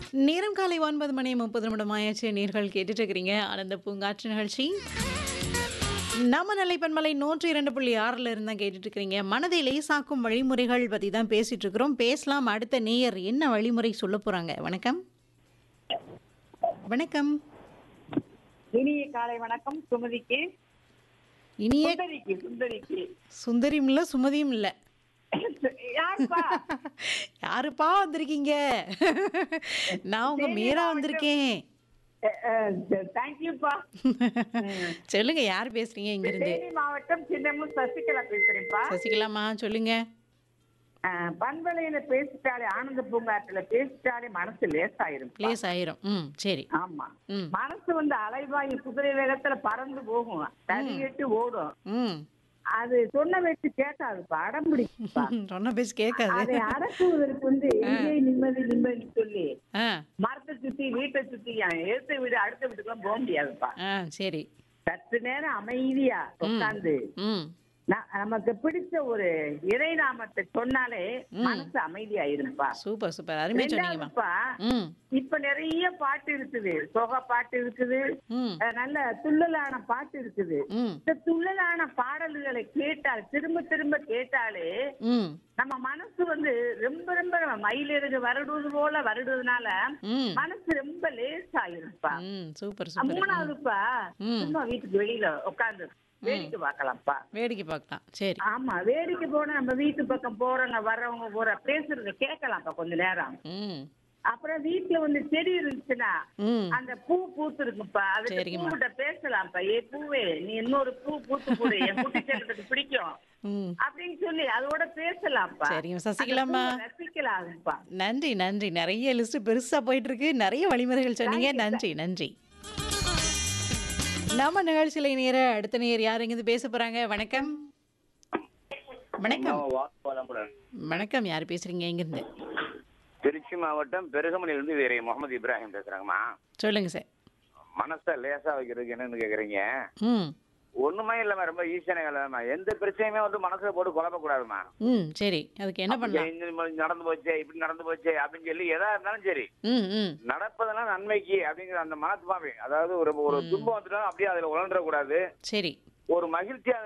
நேரம் காலை 9 மணி 30 நிமிடம் ஆயாச்சு. நேர்கள் கேட்டுட்டு இருக்கிறீங்க ஆனந்த பூங்காற்று நிகழ்ச்சி. நம்ம நிலைப்பன்மலை 102.6ல இருந்து தான் கேட்டுட்டு இருக்கிறீங்க. மனதை லேசாக்கும் வழிமுறைகள் பத்தி தான் பேசிட்டு இருக்கிறோம். பேசலாம். அடுத்த நேயர் என்ன வழிமுறை சொல்ல போறாங்க? வணக்கம். வணக்கம். இனிய காலை வணக்கம் சுமதிக்கு. இனிய சுந்தரிக்கு சுந்தரியும் இல்ல, சுமதியும் இல்ல. யாருப்பா? யாருப்பா வந்திருக்கீங்க? நான் உங்க மீரா வந்திருக்கேன். தேங்க்யூப்பா. சொல்லுங்க, யார் பேசுறீங்க இங்க இருந்து? தேனி மாவட்டம் சின்னமும் சசிகலா பேசுறேன்ப்பா. சசிகலாமா, சொல்லுங்க. பண்பலையில பேசிட்டாலே ஆனந்த பூங்காற்றுல பேசிட்டாலே மனசு லேசாயிரும். லேஸ் ஆயிரும். சரி. ஆமா. ம். மனசு அலைவாயு குதிரை வேகத்துல பறந்து போகும், தனியிட்டு ஓடும். ம். அது சொன்ன பேச்சு கேட்காதுப்பா, அடம் பிடிக்குப்பா. சொன்ன பேச்சு கேட்காது. அதை அடக்குவதற்கு எங்கே நிம்மதி நிம்மதி சொல்லி ஆ. மரத்தை சுத்தி வீட்டை சுத்தி எடுத்த வீடு அடுத்த வீட்டுக்குலாம் போக முடியாதுப்பா. ஆ, சரி. சற்று நேரம் அமைதியா உட்கார்ந்து ம். நமக்கு பிடிச்ச ஒரு இறை நாமத்தை சொன்னாலே மனசு அமைதியாயிருப்பா. சூப்பர் சூப்பர், அருமையா சொன்னீங்கம்மா. ரெண்டாவதுப்பா, ம். இப்ப நிறைய பாட்டு இருக்குது, சோக பாட்டு இருக்குது, ம். நல்ல துள்ளலான பாட்டு இருக்குது. ம். இந்த துள்ளலான பாடல்களை கேட்டால் திரும்ப திரும்ப கேட்டாலே ம். நம்ம மனசு ரொம்ப ரொம்ப நம்ம மயிலிறகு வருடுவது போல வருடுவதனால ம். மனசு ரொம்ப லேசாயிருப்பா. Super super. மூணாவதுப்பா, சும்மா வீட்டுக்கு வெளியில உட்கார்ந்து வேடிக்கை பார்க்கலாம்ப்பா. வேடிக்கை பார்க்கலாம். சரி. ஆமா, வேடிக்கை போனா நம்ம வீட்டு பக்கம் போறவங்க வர்றவங்க போற பேசுறத கேட்கலாம்ப்பா கொஞ்ச நேரம். ம். அப்புறம் வீட்டுல செடி இருந்துச்சுன்னா ம். அந்த பூ பூத்து இருக்குப்பா, அதுக்கு சரிங்கம்மா. பூவிட்ட பேசலாம்ப்பா. ஏ பூவே, நீ இன்னொரு பூ பூத்து போடு, என் குட்டி செல்றதுக்கு பிடிக்கும் ம். அப்படின்னு சொல்லி அதோட பேசலாம்ப்பா. சரிங்க சசிகலாமா, ரசிக்கலாம்ப்பா. நன்றி நன்றி. நிறைய லிஸ்ட் பெருசா போயிட்டு இருக்கு. நிறைய வழிமுறைகள் சொன்னீங்க. நன்றி நன்றி. நம்ம நிகழ்ச்சியில நேர அடுத்த நேர் யார் இங்கிருந்து பேச போறாங்க? வணக்கம். வணக்கம். வணக்கம், யார் பேசுறீங்க இங்கிருந்து? திருச்சி மாவட்டம் பெருகமணிலிருந்து வேற முகமது இப்ராஹிம் பேசுறாங்கம்மா. சொல்லுங்க சார். மனசை லேசா வைக்கிறதுக்கு என்னன்னு கேக்குறீங்க? ம். ஒண்ணுமே இல்லம்மா, ரொம்ப ஈஸியான வேலைமா. எந்த பிரச்சனையுமே மனசுல போட்டு குழப்பக்கூடாதுமா. சரி, அதுக்கு என்ன பண்ணலாம்? இந்த மாதிரி நடந்து போச்சே, இப்படி நடந்து போச்சே அப்படின்னு சொல்லி எதா இருந்தாலும் சரி, ம். ம். நடப்பதெல்லாம் நன்மைக்கு அப்படிங்கிற அந்த மனசுமாவே, அதாவது ஒரு துன்பம் வந்துட்டாலும் அப்படியே அதுல உழன்ற கூடாது. சரி. ஒரு மகிழ்ச்சியா